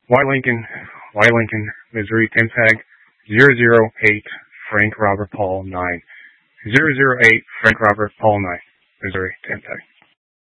Y Lincoln, Missouri, temp tag 008 Frank Robert Paul 9. 008 Frank Robert Paul 9, Missouri, temp tag.